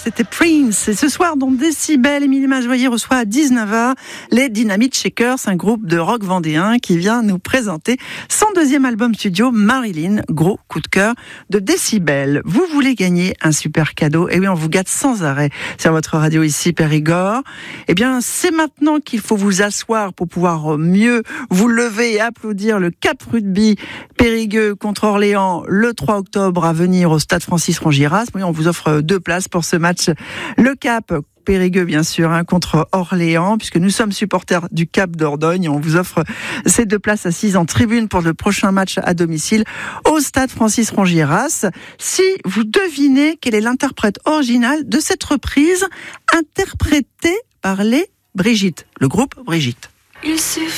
c'était Prince. Et ce soir, dans Décibel, Émilie Majoyer reçoit à 19h les Dynamite Shakers, un groupe de rock vendéen qui vient nous présenter son deuxième album studio, Marilyn. Gros coup de cœur de Décibel. Vous voulez gagner un super cadeau? Et oui, on vous gâte sans arrêt sur votre radio ici, Périgord. Eh bien, c'est maintenant qu'il faut vous asseoir pour pouvoir mieux vous lever et applaudir le Cap Rugby Périgueux contre Orléans le 3 octobre à venir au stade Francis Rongiras. Oui, on vous offre 2 places pour ce match. Le Cap Périgueux, bien sûr, contre Orléans, puisque nous sommes supporters du Cap d'Ordogne. On vous offre ces 2 places assises en tribune pour le prochain match à domicile au stade Francis Rongiras. Si vous devinez quel est l'interprète original de cette reprise interprétée par les Brigitte, le groupe Brigitte.